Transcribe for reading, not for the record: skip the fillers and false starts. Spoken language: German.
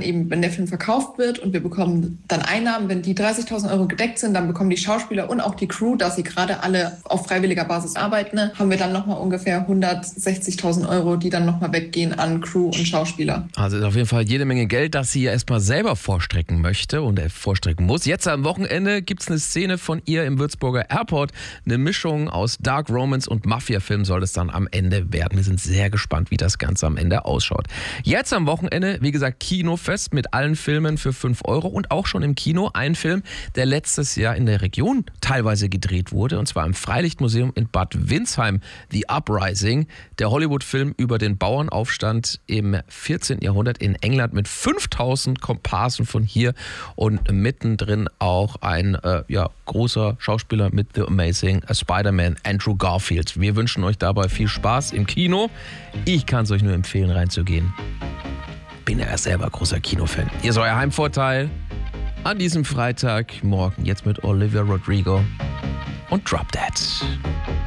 eben, wenn der Film verkauft wird und wir bekommen dann Einnahmen, wenn die 30.000 Euro gedeckt sind, dann bekommen die Schauspieler und auch die Crew, da sie gerade alle auf freiwilliger Basis arbeiten, haben wir dann nochmal ungefähr 160.000 Euro, die dann nochmal weggehen an Crew und Schauspieler. Also ist auf jeden Fall jede Menge Geld, das sie ja erstmal selber vorstrecken möchte und vorstrecken muss. Jetzt am Wochenende gibt es eine Szene von ihr im Würzburger Airport. Eine Mischung aus Dark Romance und Mafia-Film soll es dann am Ende werden. Wir sind sehr gespannt, wie das Ganze am Ende ausschaut. Jetzt am Wochenende, wie gesagt, Kinofest mit allen Filmen für 5 Euro und auch schon im Kino ein Film, der letztes Jahr in der Region teilweise gedreht wurde, und zwar im Freilichtmuseum in Bad Windsheim, The Uprising, der Hollywood-Film über den Bauernaufstand im 14. Jahrhundert in England mit 5000 Komparsen von hier und mittendrin auch ein großer Schauspieler mit The Amazing Spider-Man, Andrew Garfield. Wir wünschen euch dabei viel Spaß im Kino. Ich kann es euch nur empfehlen, reinzugehen. Bin ja selber großer Kinofan. Hier ist euer Heimvorteil an diesem Freitagmorgen jetzt mit Olivia Rodrigo und Drop That.